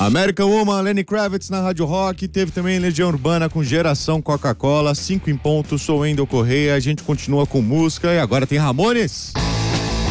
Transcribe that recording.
American Woman, Lenny Kravitz na Rádio Rock. Teve também Legião Urbana com Geração Coca-Cola. 5 em ponto, sou Wendel Correia. A gente continua com música e agora tem Ramones.